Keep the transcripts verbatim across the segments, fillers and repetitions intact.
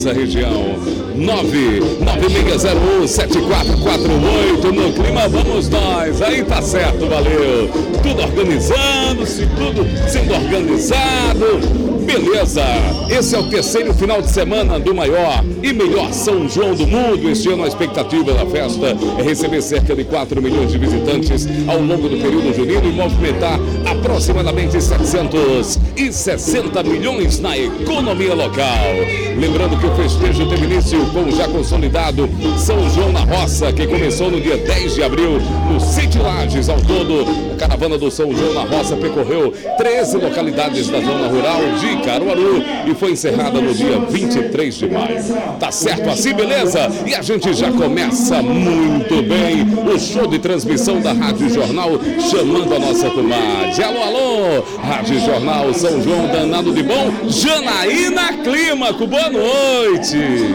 Da região nove nove seis zero um sete quatro quatro oito. No clima vamos nós, aí tá certo, valeu, tudo organizando-se, tudo sendo organizado, beleza. Esse é o terceiro final de semana do maior e melhor São João do mundo. Este ano a expectativa da festa é receber cerca de quatro milhões de visitantes ao longo do período junino e movimentar aproximadamente setecentos e sessenta milhões na economia local. Lembrando que o festejo teve início com o já consolidado São João na Roça, que começou no dia dez de abril no Sítio Lages. Ao todo, a caravana do São João na Roça percorreu treze localidades da zona rural de Caruaru e foi encerrada no dia vinte e três de maio. Tá certo assim, beleza? E a gente já começa muito bem o show de transmissão da Rádio Jornal, chamando a nossa comadre. Alô, alô, Rádio Jornal São João danado de bom, Janaína Clímaco, boa noite.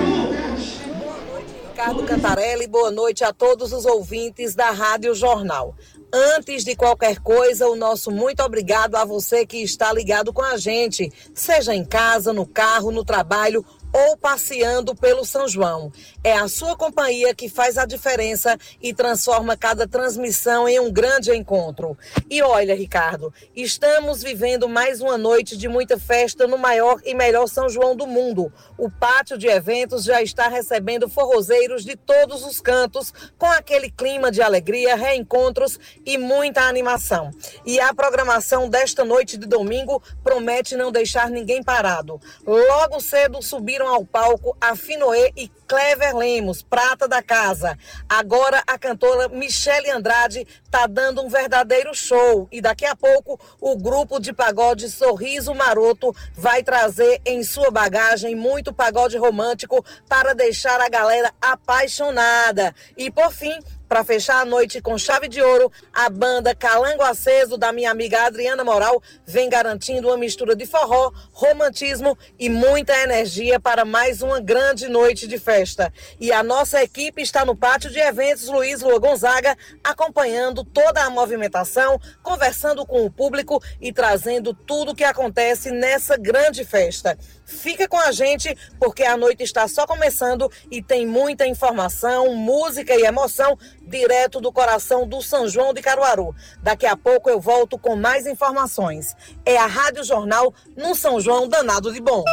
Ricardo Cantarelli, boa noite a todos os ouvintes da Rádio Jornal. Antes de qualquer coisa, o nosso muito obrigado a você que está ligado com a gente, seja em casa, no carro, no trabalho ou passeando pelo São João. É a sua companhia que faz a diferença e transforma cada transmissão em um grande encontro. E olha, Ricardo, estamos vivendo mais uma noite de muita festa no maior e melhor São João do mundo. O pátio de eventos já está recebendo forrozeiros de todos os cantos, com aquele clima de alegria, reencontros e muita animação. E a programação desta noite de domingo promete não deixar ninguém parado. Logo cedo subiram ao palco a Finoê e Clever Lemos, prata da casa. Agora a cantora Michele Andrade está dando um verdadeiro show e daqui a pouco o grupo de pagode Sorriso Maroto vai trazer em sua bagagem muito pagode romântico para deixar a galera apaixonada. E por fim, para fechar a noite com chave de ouro, a banda Calango Aceso, da minha amiga Adriana Moral, vem garantindo uma mistura de forró, romantismo e muita energia para mais uma grande noite de festa. E a nossa equipe está no pátio de eventos Luiz Lua Gonzaga, acompanhando toda a movimentação, conversando com o público e trazendo tudo o que acontece nessa grande festa. Fica com a gente, porque a noite está só começando e tem muita informação, música e emoção direto do coração do São João de Caruaru. Daqui a pouco eu volto com mais informações. É a Rádio Jornal no São João danado de bom.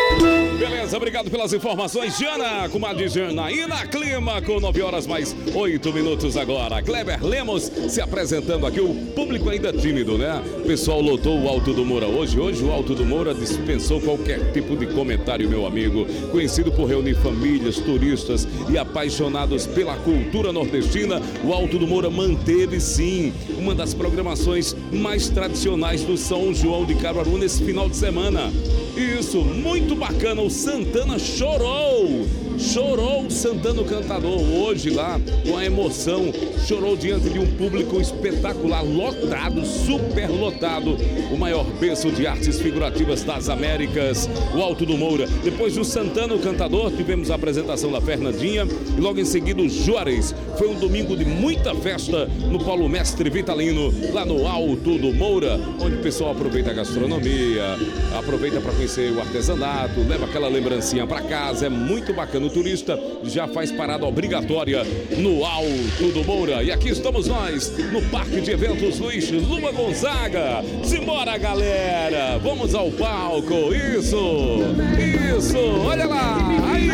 Beleza, obrigado pelas informações, Jana, comadre Janaína Clímaco, nove horas mais oito minutos agora. Clever Lemos se apresentando aqui, o público ainda tímido, né? O pessoal lotou o Alto do Moura hoje. Hoje o Alto do Moura dispensou qualquer tipo de comentário, meu amigo. Conhecido por reunir famílias, turistas e apaixonados pela cultura nordestina, o Alto do Moura manteve, sim, uma das programações mais tradicionais do São João de Caruaru nesse final de semana. Isso, muito bacana, o Santana chorou, chorou o Santana Cantador hoje lá, com a emoção, chorou diante de um público espetacular, lotado, super lotado, o maior berço de artes figurativas das Américas, o Alto do Moura. Depois do Santana Cantador, tivemos a apresentação da Fernandinha e logo em seguida o Juarez. Foi um domingo de muita festa no Paulo Mestre Vitalino, lá no Alto do Moura, onde o pessoal aproveita a gastronomia, aproveita para conhecer o artesanato, leva aquela lembrancinha para casa, é muito bacana. O turista já faz parada obrigatória no Alto do Moura. E aqui estamos nós, no Parque de Eventos Luiz Lua Gonzaga. Simbora, galera, vamos ao palco, isso, isso, olha lá, aí,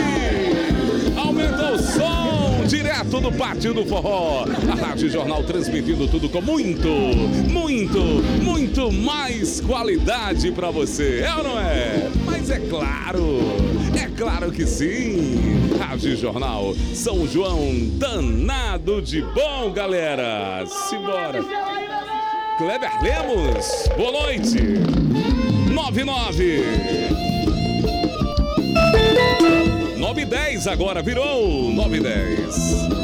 aumenta o som, direto do Pátio do Forró. A Rádio Jornal transmitindo tudo com muito, muito, muito mais qualidade pra você. É ou não é? Mas é claro, é claro que sim. Rádio Jornal São João danado de bom, galera. Simbora. Clever Lemos, boa noite. nove nove nove dez agora, virou nove dez.